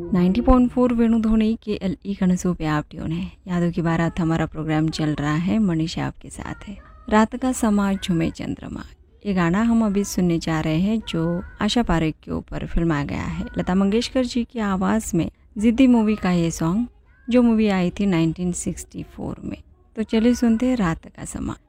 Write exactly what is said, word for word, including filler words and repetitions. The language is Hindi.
नब्बे पॉइंट चार वेणु ध्वनि के एल ई कनसू पे आप ट्यून है। यादों की बारात हमारा प्रोग्राम चल रहा है, मनीषा आपके साथ है। रात का समा झुमे चंद्रमा, ये गाना हम अभी सुनने जा रहे हैं जो आशा पारेख के ऊपर फिल्माया गया है। लता मंगेशकर जी की आवाज़ में जिद्दी मूवी का ये सॉन्ग, जो मूवी आई थी उन्नीस सौ चौंसठ में। तो चलिए सुनते हैं रात का समा।